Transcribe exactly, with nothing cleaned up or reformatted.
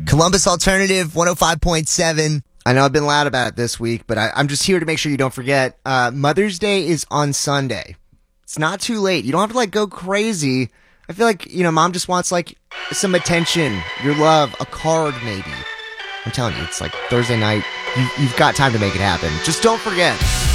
Columbus Alternative one oh five point seven. I know I've been loud about it this week, but I, I'm just here to make sure you don't forget. Uh, Mother's Day is on Sunday. It's not too late. You don't have to like go crazy. I feel like, you know, mom just wants like some attention, your love, a card maybe. I'm telling you, it's like Thursday night. You, you've got time to make it happen. Just don't forget.